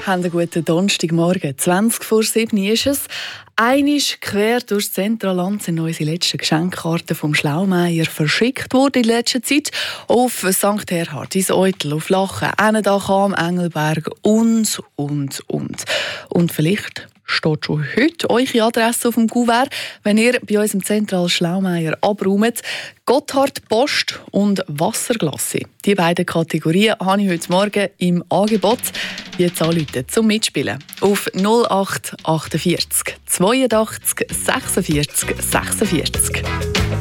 Einen guten Donnerstagmorgen. 20:07 ist es. Einisch quer durchs Zentralland sind unsere letzten Geschenkkarten vom Schlaumeier verschickt worden in letzter Zeit. Auf St. Erhard, ins Eutel, auf Lachen, Ennendacham, Engelberg und. Und vielleicht steht schon heute eure Adresse auf dem Kuvert, wenn ihr bei uns im Zentral Schlaumeier abräumt. Gotthard Post und Wasserglasse. Die beiden Kategorien habe ich heute Morgen im Angebot. Jetzt anrufen zum Mitspielen. Auf 08 48 82 46 46.